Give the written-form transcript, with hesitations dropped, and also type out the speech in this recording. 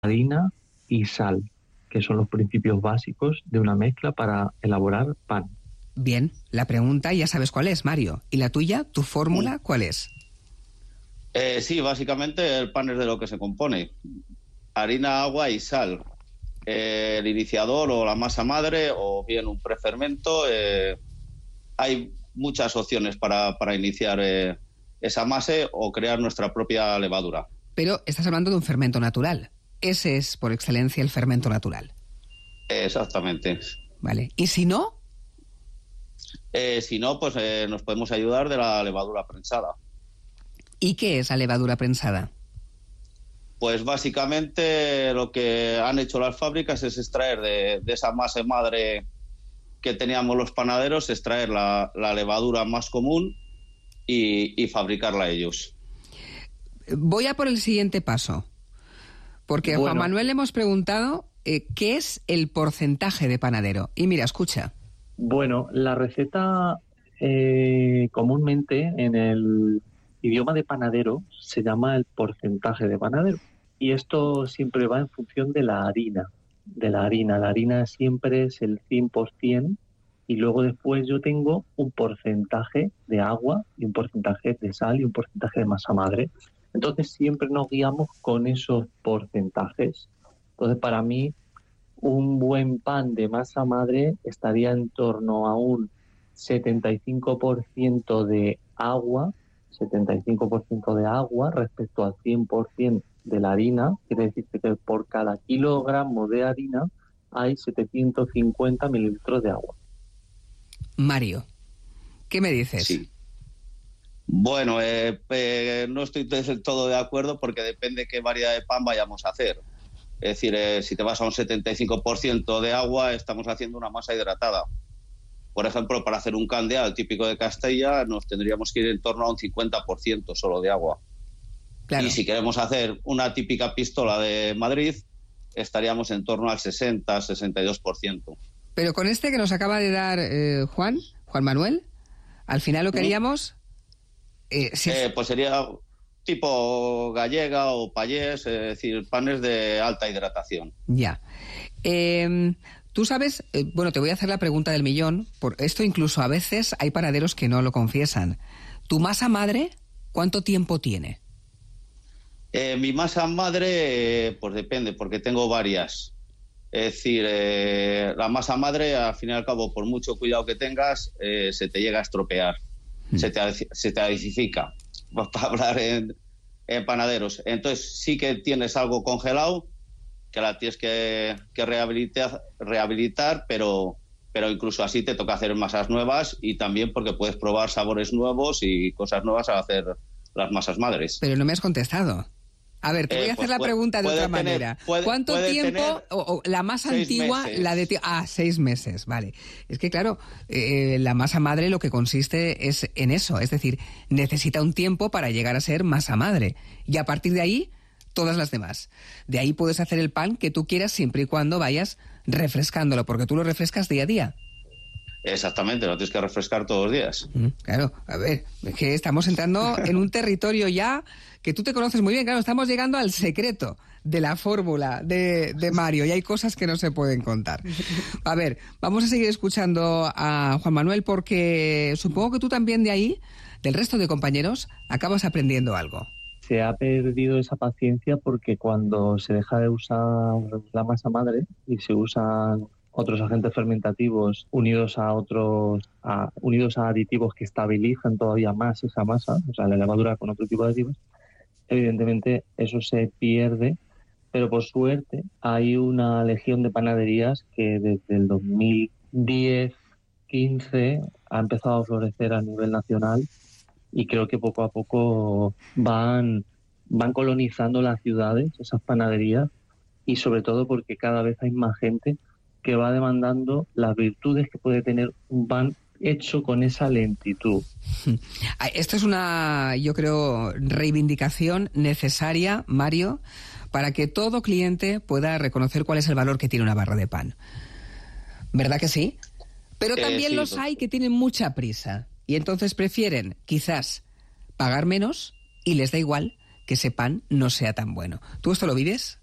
harina y sal, que son los principios básicos de una mezcla para elaborar pan. Bien, la pregunta ya sabes cuál es, Mario. ¿Y la tuya, tu fórmula, cuál es? Sí, básicamente el pan es de lo que se compone. Harina, agua y sal. El iniciador o la masa madre o bien un prefermento. Hay muchas opciones para iniciar esa masa o crear nuestra propia levadura. Pero estás hablando de un fermento natural. Ese es, por excelencia, el fermento natural. Exactamente. Vale. ¿Y si no? Si no, pues nos podemos ayudar de la levadura prensada. ¿Y qué es la levadura prensada? Pues básicamente lo que han hecho las fábricas es extraer de esa masa madre que teníamos los panaderos, extraer la levadura más común y fabricarla ellos. Voy a por el siguiente paso, porque a Juan Manuel le hemos preguntado qué es el porcentaje de panadero. Y mira, escucha. Bueno, la receta comúnmente en el idioma de panadero se llama el porcentaje de panadero. Y esto siempre va en función de la harina. La harina siempre es el 100%, y luego después yo tengo un porcentaje de agua y un porcentaje de sal y un porcentaje de masa madre. Entonces siempre nos guiamos con esos porcentajes. Entonces para mí un buen pan de masa madre estaría en torno a un 75% de agua, 75% de agua respecto al 100% de la harina. Quiere decir que por cada kilogramo de harina hay 750 mililitros de agua. Mario, ¿qué me dices? Sí. Bueno, no estoy del todo de acuerdo porque depende qué variedad de pan vayamos a hacer. Es decir, si te vas a un 75% de agua, estamos haciendo una masa hidratada. Por ejemplo, para hacer un candeal típico de Castella, nos tendríamos que ir en torno a un 50% solo de agua. Claro. Y si queremos hacer una típica pistola de Madrid, estaríamos en torno al 60-62%. Pero con este que nos acaba de dar Juan Manuel, al final lo que haríamos... pues sería tipo gallega o payés, es decir, panes de alta hidratación. Ya. Tú sabes, te voy a hacer la pregunta del millón. Por esto incluso a veces hay panaderos que no lo confiesan. ¿Tu masa madre cuánto tiempo tiene? Mi masa madre, pues depende, porque tengo varias. Es decir, la masa madre, al fin y al cabo, por mucho cuidado que tengas, se te llega a estropear, se te adicifica, para hablar en panaderos. Entonces sí que tienes algo congelado, que la tienes que rehabilitar, pero incluso así te toca hacer masas nuevas, y también porque puedes probar sabores nuevos y cosas nuevas al hacer las masas madres. Pero no me has contestado. A ver, te voy a hacer la pregunta de otra manera. ¿Cuánto tiempo, o la masa antigua, meses. La de... 6 meses, vale. Es que claro, la masa madre lo que consiste es en eso, es decir, necesita un tiempo para llegar a ser masa madre. Y a partir de ahí, todas las demás. De ahí puedes hacer el pan que tú quieras siempre y cuando vayas refrescándolo, porque tú lo refrescas día a día. Exactamente, lo tienes que refrescar todos los días. Claro, a ver, es que estamos entrando en un territorio ya que tú te conoces muy bien. Claro, estamos llegando al secreto de la fórmula de Mario, y hay cosas que no se pueden contar. A ver, vamos a seguir escuchando a Juan Manuel, porque supongo que tú también de ahí, del resto de compañeros, acabas aprendiendo algo. Se ha perdido esa paciencia porque cuando se deja de usar la masa madre y se usan otros agentes fermentativos unidos a aditivos que estabilizan todavía más esa masa, o sea, la levadura con otro tipo de aditivos, evidentemente eso se pierde. Pero por suerte hay una legión de panaderías que desde el 2010-15 ha empezado a florecer a nivel nacional, y creo que poco a poco van colonizando las ciudades, esas panaderías, y sobre todo porque cada vez hay más gente que va demandando las virtudes que puede tener un pan hecho con esa lentitud. Esto es una, yo creo, reivindicación necesaria, Mario, para que todo cliente pueda reconocer cuál es el valor que tiene una barra de pan. ¿Verdad que sí? Pero también sí, los hay que tienen mucha prisa y entonces prefieren quizás pagar menos y les da igual que ese pan no sea tan bueno. ¿Tú esto lo vives?